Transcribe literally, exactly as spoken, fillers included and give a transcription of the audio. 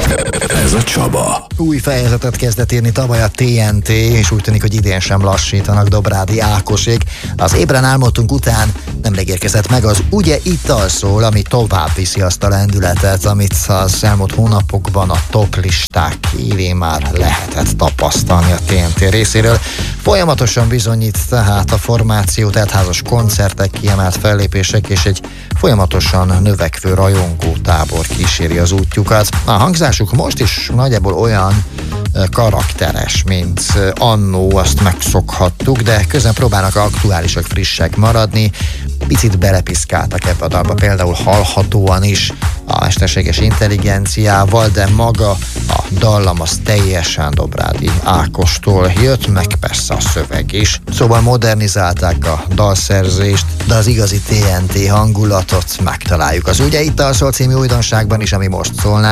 Ez a Csaba. Új fejezetet kezdett írni tavaly a té en té, és úgy tűnik, hogy idén sem lassítanak Dobrádi Ákosék. Az Ébren álmodtunk után nemrég érkezett meg az Ugye ital szól, ami tovább viszi azt a lendületet, amit az elmúlt hónapokban a top listák élén már lehetett tapasztalni a té en té részéről. Folyamatosan bizonyít tehát a formáció, teltházas koncertek, kiemelt fellépések és egy folyamatosan növekvő rajongótábor kíséri az útjukat. A hangzásuk most is nagyjából olyan karakteres, mint annó, azt megszokhattuk, de közben próbálnak aktuálisak, frissek maradni. Picit belepiszkáltak ebbe a dalba, például hallhatóan is a mesterséges intelligenciával, de maga a dallam az teljesen Dobrádi Ákostól jött, meg persze a szöveg is. Szóval modernizálták a dalszerzést, de az igazi té en té hangulatot megtaláljuk az Ugye ital szól című újdonságban is, ami most szólná.